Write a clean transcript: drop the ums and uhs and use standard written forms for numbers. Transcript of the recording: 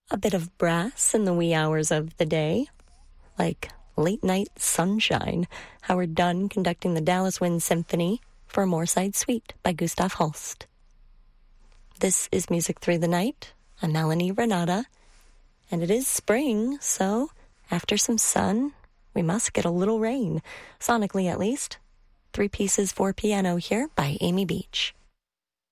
a bit of brass in the wee hours of the day, like Late Night Sunshine, Howard Dunn conducting the Dallas Wind Symphony for a Moorside Suite by Gustav Holst. This is Music Through the Night. I'm Melanie Renata, and it is spring, so after some sun, we must get a little rain, sonically at least. 3 pieces for piano here by Amy Beach.